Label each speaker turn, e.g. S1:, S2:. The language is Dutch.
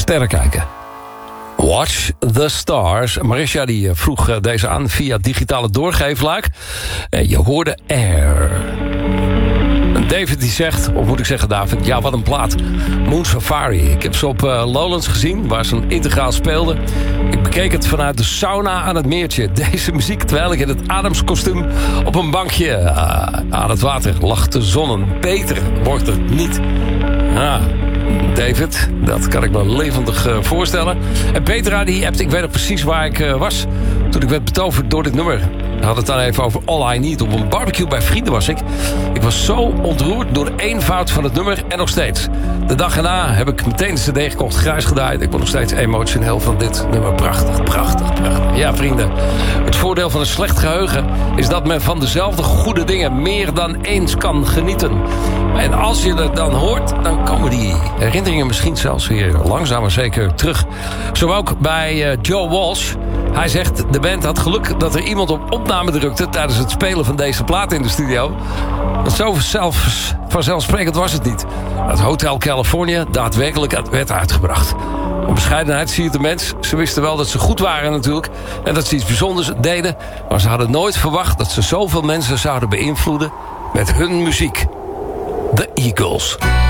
S1: sterren kijken. Watch the Stars. Marisha die vroeg deze aan via digitale doorgeefluik. Je hoorde Air. David die zegt, of moet ik zeggen David, ja wat een plaat. Moon Safari. Ik heb ze op Lowlands gezien, waar ze een integraal speelden. Ik bekeek het vanuit de sauna aan het meertje. Deze muziek terwijl ik in het Adams kostuum op een bankje aan het water lag te zonnen. Beter wordt het niet. David, dat kan ik me levendig voorstellen. En Petra die appt, ik weet nog precies waar ik was toen ik werd betoverd door dit nummer. We hadden het dan even over All I Need. Op een barbecue bij vrienden was ik. Ik was zo ontroerd door de eenvoud van het nummer en nog steeds. De dag erna heb ik meteen de cd gekocht, grijs gedaaid. Ik word nog steeds emotioneel van dit nummer. Prachtig, prachtig, prachtig. Ja, vrienden. Het voordeel van een slecht geheugen is dat men van dezelfde goede dingen meer dan eens kan genieten. En als je het dan hoort, dan komen die herinneringen misschien zelfs weer langzaam maar zeker terug. Zo ook bij Joe Walsh. Hij zegt, de band had geluk dat er iemand op opname drukte tijdens het spelen van deze plaat in de studio. Want zo vanzelfsprekend was het niet. Het Hotel California daadwerkelijk werd uitgebracht. Op bescheidenheid zie je de mens. Ze wisten wel dat ze goed waren natuurlijk. En dat ze iets bijzonders deden. Maar ze hadden nooit verwacht dat ze zoveel mensen zouden beïnvloeden met hun muziek. The Eagles.